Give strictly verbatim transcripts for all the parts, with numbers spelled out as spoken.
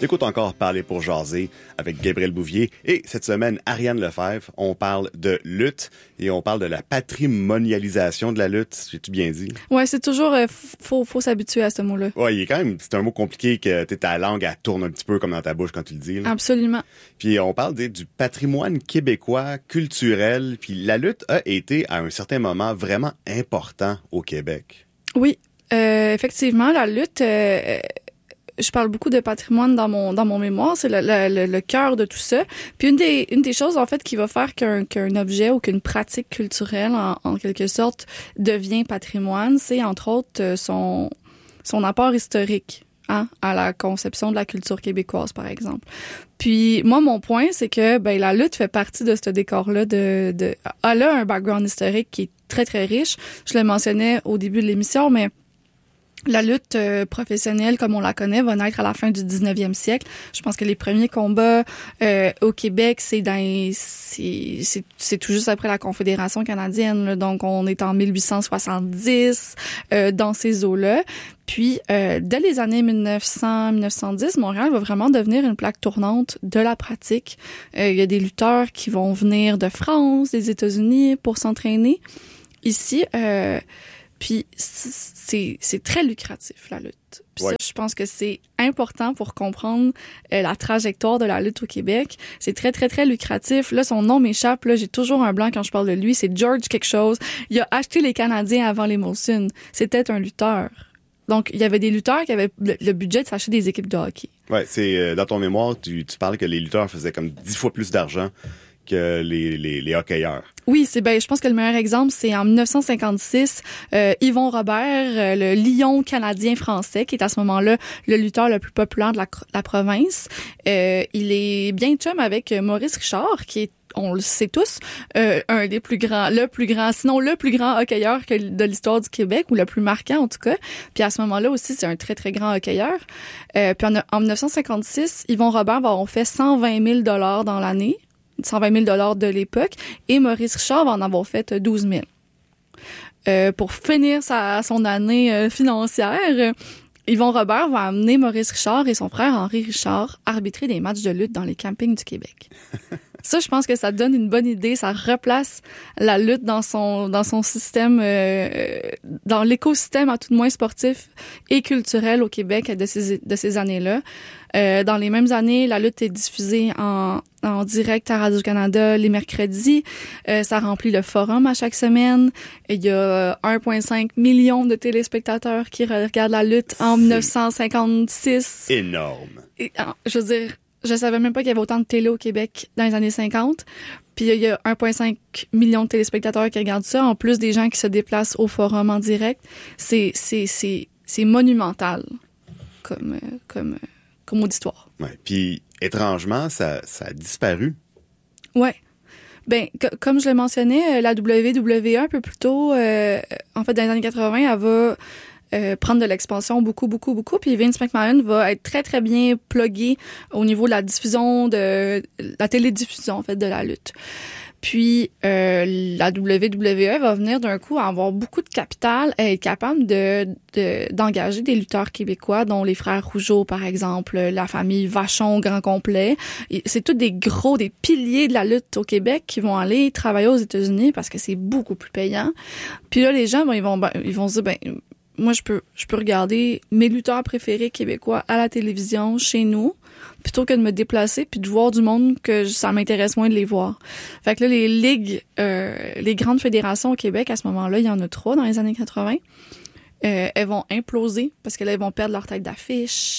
T'écoutes encore Parler pour jaser avec Gabriel Bouvier et cette semaine, Ariane Lefebvre. On parle de lutte et on parle de la patrimonialisation de la lutte. J'ai-tu bien dit? Ouais, c'est toujours, euh, faut, faut s'habituer à ce mot-là. Ouais, il est quand même, c'est un mot compliqué que t'es ta langue, elle tourne un petit peu comme dans ta bouche quand tu le dis, là. Absolument. Puis on parle des, du patrimoine québécois culturel. Puis la lutte a été à un certain moment vraiment important au Québec. Oui, euh, effectivement, la lutte... Euh, je parle beaucoup de patrimoine dans mon dans mon mémoire, c'est le, le, le cœur de tout ça. Puis une des une des choses en fait qui va faire qu'un qu'un objet ou qu'une pratique culturelle en, en quelque sorte devient patrimoine, c'est entre autres son son apport historique, hein, à la conception de la culture québécoise par exemple. Puis moi mon point c'est que ben la lutte fait partie de ce décor-là de de elle a un background historique qui est très très riche. Je le mentionnais au début de l'émission, mais la lutte euh, professionnelle, comme on la connaît, va naître à la fin du dix-neuvième siècle. Je pense que les premiers combats euh, au Québec, c'est dans c'est, c'est c'est tout juste après la Confédération canadienne, là. Donc on est en mille huit cent soixante-dix euh, dans ces eaux-là. Puis euh, dès les années mille neuf cents mille neuf cent dix, Montréal va vraiment devenir une plaque tournante de la pratique. Euh, il y a des lutteurs qui vont venir de France, des États-Unis pour s'entraîner. Ici, euh, Puis c'est c'est très lucratif la lutte. Puis ouais. ça, je pense que c'est important pour comprendre euh, la trajectoire de la lutte au Québec. C'est très très très lucratif. Là, son nom m'échappe. Là, j'ai toujours un blanc quand je parle de lui. C'est George quelque chose. Il a acheté les Canadiens avant les Molson. C'était un lutteur. Donc il y avait des lutteurs qui avaient le, le budget de s'acheter des équipes de hockey. Ouais, c'est euh, dans ton mémoire, tu tu parles que les lutteurs faisaient comme dix fois plus d'argent que les les les hockeyeurs. Oui, c'est ben je pense que le meilleur exemple c'est en mille neuf cent cinquante-six, euh, Yvon Robert, euh, le lion canadien français qui est à ce moment-là le lutteur le plus populaire de la, la province. Euh, il est bien chum avec Maurice Richard qui est, on le sait tous, euh, un des plus grands, le plus grand, sinon le plus grand hockeyeur que de l'histoire du Québec, ou le plus marquant en tout cas. Puis à ce moment-là aussi, c'est un très, très grand hockeyeur. Euh, puis en, en mille neuf cent cinquante-six, Yvon Robert va avoir fait cent vingt mille dollars dans l'année, cent vingt mille dollars de l'époque, et Maurice Richard va en avoir fait douze mille. Euh, pour finir sa, son année euh, financière, Yvon Robert va amener Maurice Richard et son frère Henri Richard arbitrer des matchs de lutte dans les campings du Québec. Ça, je pense que ça donne une bonne idée. Ça replace la lutte dans son dans son système, euh, dans l'écosystème à tout de moins sportif et culturel au Québec de ces de ces années-là. Euh, dans les mêmes années, la lutte est diffusée en en direct à Radio-Canada les mercredis. Euh, ça remplit le forum à chaque semaine. Il y a un virgule cinq million de téléspectateurs qui regardent la lutte en mille neuf cent cinquante-six. Énorme. Et, je veux dire, je savais même pas qu'il y avait autant de télé au Québec dans les années cinquante. Puis il y a un virgule cinq million de téléspectateurs qui regardent ça, en plus des gens qui se déplacent au forum en direct. C'est c'est c'est c'est monumental comme comme comme auditoire. Ouais. Puis étrangement, ça ça a disparu. Ouais. Ben c- comme je le mentionnais, la W W E un peu plus tôt, euh, en fait dans les années quatre-vingts, elle va Euh, prendre de l'expansion beaucoup, beaucoup, beaucoup. Puis Vince McMahon va être très, très bien plugué au niveau de la diffusion, de la télédiffusion, en fait, de la lutte. Puis, euh, la W W E va venir d'un coup avoir beaucoup de capital et être capable de, de, d'engager des lutteurs québécois, dont les frères Rougeau, par exemple, la famille Vachon, grand complet. Et c'est tous des gros, des piliers de la lutte au Québec qui vont aller travailler aux États-Unis parce que c'est beaucoup plus payant. Puis là, les gens, ben, ils vont, ben, ils vont se dire, ben, moi, je peux, je peux regarder mes lutteurs préférés québécois à la télévision, chez nous, plutôt que de me déplacer puis de voir du monde que ça m'intéresse moins de les voir. Fait que là, les ligues, euh, les grandes fédérations au Québec, à ce moment-là, il y en a trois dans les années quatre-vingts. Euh, elles vont imploser parce que là, elles vont perdre leur tête d'affiche.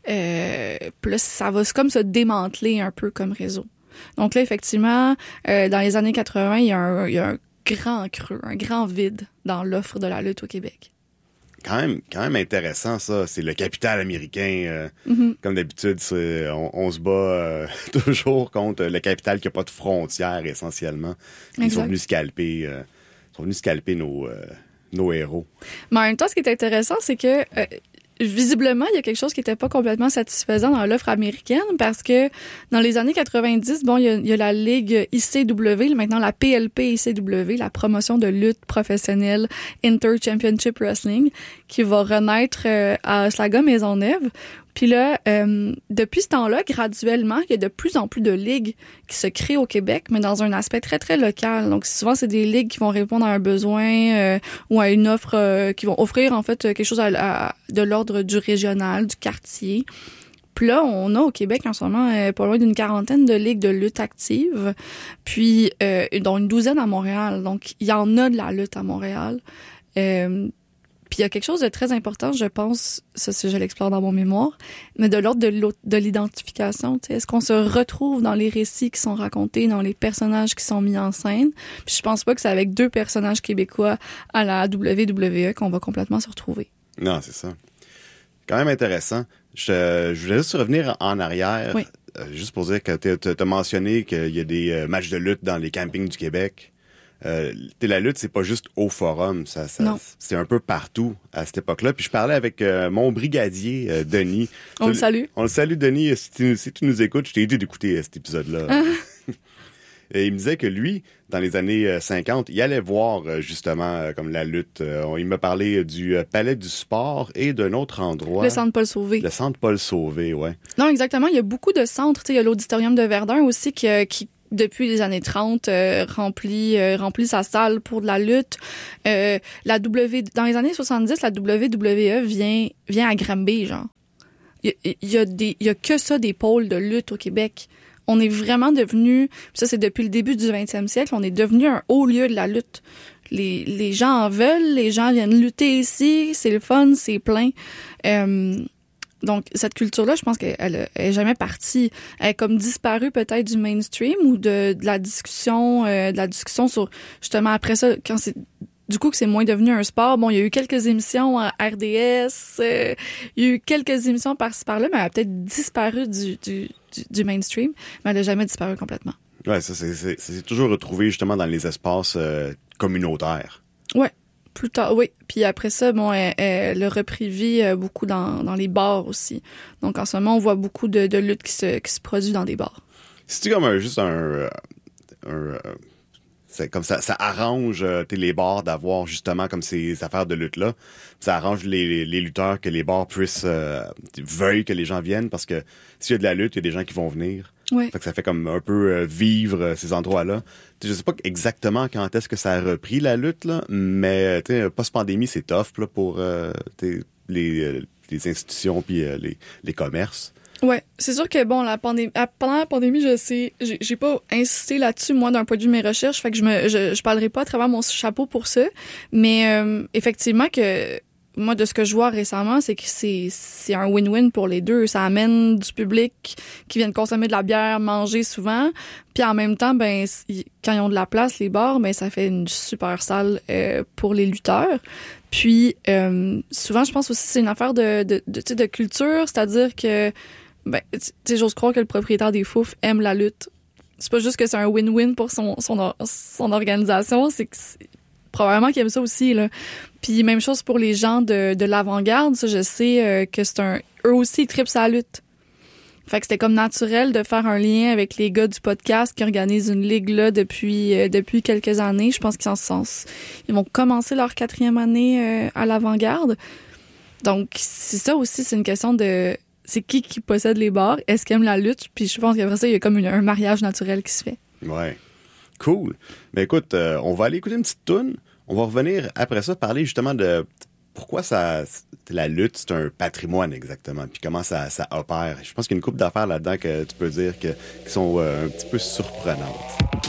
Euh, puis là, ça va comme se démanteler un peu comme réseau. Donc là, effectivement, euh, dans les années quatre-vingts, il y a un, il y a un grand creux, un grand vide dans l'offre de la lutte au Québec. Quand même, quand même intéressant, ça. C'est le capital américain. Euh, mm-hmm. Comme d'habitude, c'est, on, on se bat euh, toujours contre le capital qui n'a pas de frontières, essentiellement. Ils Exact. sont venus scalper, euh, sont venus scalper nos, euh, nos héros. Mais en même temps, ce qui est intéressant, c'est que euh, visiblement, il y a quelque chose qui n'était pas complètement satisfaisant dans l'offre américaine parce que dans les années quatre-vingt-dix, bon, il y a, il y a la Ligue I C W, maintenant la P L P I C W, la promotion de lutte professionnelle Inter Championship Wrestling, qui va renaître euh, à Schlager Maisonneuve. Puis Puis là, euh, depuis ce temps-là, graduellement, il y a de plus en plus de ligues qui se créent au Québec, mais dans un aspect très, très local. Donc, souvent, c'est des ligues qui vont répondre à un besoin euh, ou à une offre, euh, qui vont offrir, en fait, quelque chose à, à, de l'ordre du régional, du quartier. Puis là, on a au Québec en ce moment euh, pas loin d'une quarantaine de ligues de lutte active, puis euh, dont une douzaine à Montréal. Donc, il y en a de la lutte à Montréal. Euh, Puis il y a quelque chose de très important, je pense, ça c'est je l'explore dans mon mémoire, mais de l'ordre de, de l'identification. Tu sais, est-ce qu'on se retrouve dans les récits qui sont racontés, dans les personnages qui sont mis en scène? Puis je pense pas que c'est avec deux personnages québécois à la W W E qu'on va complètement se retrouver. Non, c'est ça. Quand même intéressant. Je, je voulais juste revenir en arrière, oui. euh, juste pour dire que tu as mentionné qu'il y a des euh, matchs de lutte dans les campings du Québec. Euh, la lutte, c'est pas juste au forum, ça, ça c'est un peu partout à cette époque-là. Puis je parlais avec euh, mon brigadier, euh, Denis. On le salue. On le salue, Denis. Si tu, si tu nous écoutes, je t'ai dit d'écouter euh, cet épisode-là. Et il me disait que lui, dans les années cinquante, il allait voir euh, justement euh, comme la lutte. Euh, il me parlait du euh, Palais du Sport et d'un autre endroit. Le Centre Paul Sauvé. Le Centre Paul Sauvé, ouais. Non, exactement. Il y a beaucoup de centres. Tu sais, il y a l'Auditorium de Verdun aussi qui, qui depuis les années trente, euh, remplit, euh, remplit sa salle pour de la lutte. Euh, la W, dans les années soixante-dix, la W W E vient, vient à Granby, genre. Il y, y a des, il y a que ça des pôles de lutte au Québec. On est vraiment devenu, ça c'est depuis le début du vingtième siècle, on est devenu un haut lieu de la lutte. Les, les gens en veulent, les gens viennent lutter ici, c'est le fun, c'est plein. Euh, Donc, cette culture-là, je pense qu'elle elle est jamais partie. Elle est comme disparue peut-être du mainstream ou de, de la discussion, euh, de la discussion sur, justement, après ça, quand c'est, du coup, que c'est moins devenu un sport. Bon, il y a eu quelques émissions à R D S, euh, il y a eu quelques émissions par-ci par-là, mais elle a peut-être disparu du, du, du, du mainstream, mais elle n'a jamais disparu complètement. Ouais, ça, c'est, c'est, c'est toujours retrouvé justement dans les espaces euh, communautaires. Ouais. Plus tard, oui. Puis après ça, bon, elle, elle a repris vie euh, beaucoup dans, dans les bars aussi. Donc en ce moment, on voit beaucoup de, de lutte qui se, qui se produit dans des bars. C'est-tu comme un, juste un... un, un c'est comme ça, ça arrange euh, les bars d'avoir justement comme ces affaires de lutte-là. Ça arrange les, les lutteurs que les bars puissent... Euh, veuillent que les gens viennent parce que s'il y a de la lutte, il y a des gens qui vont venir. Ouais. Fait que ça fait comme un peu euh, vivre euh, ces endroits-là. T'sais, je sais pas exactement quand est-ce que ça a repris la lutte, là, mais post-pandémie, c'est tough là, pour euh, les, les institutions puis euh, les, les commerces. Ouais, c'est sûr que bon, la pandémie, pendant la pandémie, je sais, j'ai, j'ai pas insisté là-dessus moi d'un point de vue de mes recherches, fait que je me, je, je parlerai pas à travers mon chapeau pour ça, mais euh, effectivement que moi, de ce que je vois récemment, c'est que c'est, c'est un win-win pour les deux. Ça amène du public qui viennent consommer de la bière, manger souvent. Puis en même temps, ben quand ils ont de la place, les bars, ben ça fait une super salle euh, pour les lutteurs. Puis euh, souvent, je pense aussi que c'est une affaire de, de, de, de culture, c'est-à-dire que, ben, tu sais, j'ose croire que le propriétaire des Fouf aime la lutte. C'est pas juste que c'est un win-win pour son, son, son organisation, c'est que c'est, probablement qu'ils aiment ça aussi, là. Puis même chose pour les gens de, de l'avant-garde, ça, je sais euh, que c'est un... Eux aussi, ils trippent sa lutte. Fait que c'était comme naturel de faire un lien avec les gars du podcast qui organisent une ligue là depuis euh, depuis quelques années. Je pense qu'ils en sens. Ils vont commencer leur quatrième année euh, à l'avant-garde. Donc, c'est ça aussi, c'est une question de... C'est qui qui possède les bars? Est-ce qu'ils aiment la lutte? Puis je pense qu'après ça, il y a comme une, un mariage naturel qui se fait. Ouais. Cool. Mais écoute, euh, on va aller écouter une petite toune. On va revenir après ça parler justement de pourquoi ça, la lutte, c'est un patrimoine exactement, puis comment ça, ça opère. Je pense qu'il y a une couple d'affaires là-dedans que tu peux dire que, qui sont euh, un petit peu surprenantes.